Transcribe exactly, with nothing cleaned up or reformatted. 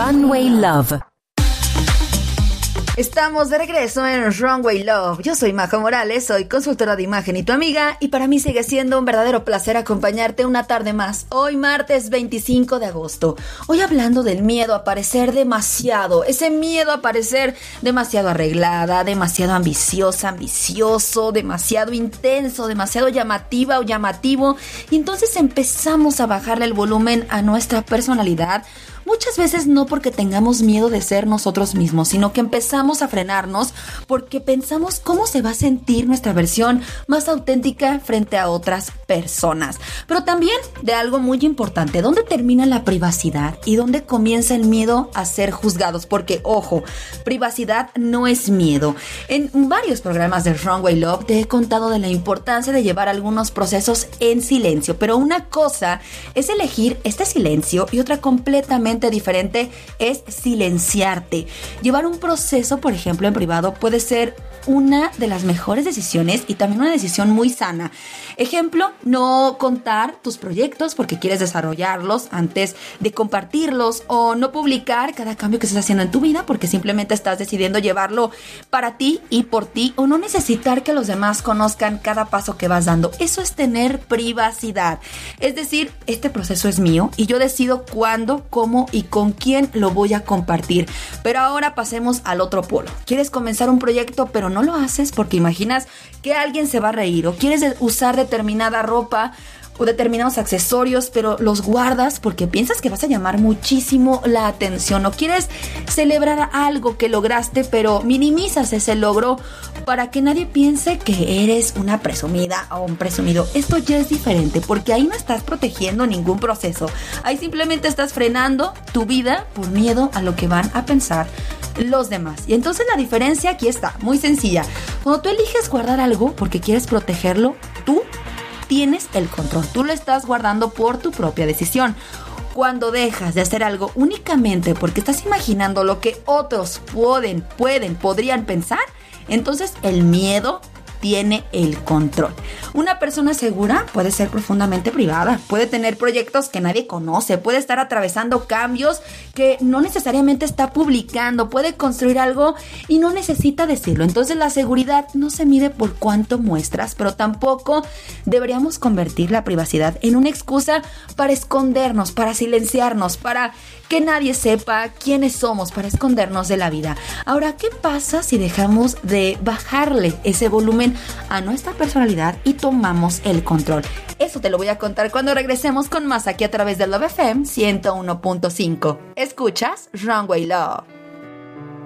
Runway Love. Estamos de regreso en Runway Love. Yo soy Maja Morales, soy consultora de imagen y tu amiga, y para mí sigue siendo un verdadero placer acompañarte una tarde más. Hoy martes veinticinco de agosto. Hoy hablando del miedo a parecer demasiado, ese miedo a parecer demasiado arreglada, demasiado ambiciosa, ambicioso, demasiado intenso, demasiado llamativa o llamativo, y entonces empezamos a bajarle el volumen a nuestra personalidad. Muchas veces no porque tengamos miedo de ser nosotros mismos, sino que empezamos a frenarnos porque pensamos cómo se va a sentir nuestra versión más auténtica frente a otras personas. Pero también de algo muy importante, ¿dónde termina la privacidad y dónde comienza el miedo a ser juzgados? Porque, ojo, privacidad no es miedo. En varios programas de Runway Love te he contado de la importancia de llevar algunos procesos en silencio, pero una cosa es elegir este silencio y otra completamente diferente es silenciarte. Llevar un proceso, por ejemplo, en privado puede ser una de las mejores decisiones y también una decisión muy sana. Ejemplo, no contar tus proyectos porque quieres desarrollarlos antes de compartirlos, o no publicar cada cambio que estás haciendo en tu vida porque simplemente estás decidiendo llevarlo para ti y por ti, o no necesitar que los demás conozcan cada paso que vas dando. Eso es tener privacidad. Es decir, este proceso es mío y yo decido cuándo, cómo y con quién lo voy a compartir. Pero ahora pasemos al otro polo. Quieres comenzar un proyecto pero no lo haces porque imaginas que alguien se va a reír, o quieres usar determinada ropa o determinados accesorios, pero los guardas porque piensas que vas a llamar muchísimo la atención, o quieres celebrar algo que lograste, pero minimizas ese logro para que nadie piense que eres una presumida o un presumido. Esto ya es diferente porque ahí no estás protegiendo ningún proceso, ahí simplemente estás frenando tu vida por miedo a lo que van a pensar los demás. Y entonces la diferencia aquí está, muy sencilla. Cuando tú eliges guardar algo porque quieres protegerlo, tú tienes el control, tú lo estás guardando por tu propia decisión. Cuando dejas de hacer algo únicamente porque estás imaginando lo que otros pueden, pueden, podrían pensar, entonces el miedo tiene el control. Una persona segura puede ser profundamente privada, puede tener proyectos que nadie conoce, puede estar atravesando cambios que no necesariamente está publicando, puede construir algo y no necesita decirlo. Entonces la seguridad no se mide por cuánto muestras, pero tampoco deberíamos convertir la privacidad en una excusa para escondernos, para silenciarnos, para que nadie sepa quiénes somos, para escondernos de la vida. Ahora, ¿qué pasa si dejamos de bajarle ese volumen a nuestra personalidad y tomamos el control? Eso te lo voy a contar cuando regresemos con más aquí a través de Love F M ciento uno punto cinco. Escuchas Runway Love.